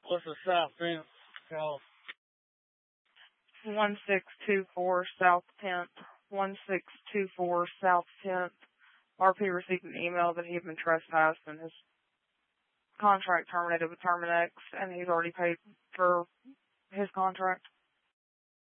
What's the South Fence called? 1624 South 10th. 1624 South 10th. RP received an email that he had been trespassed and his contract terminated with Terminex, and he's already paid for his contract.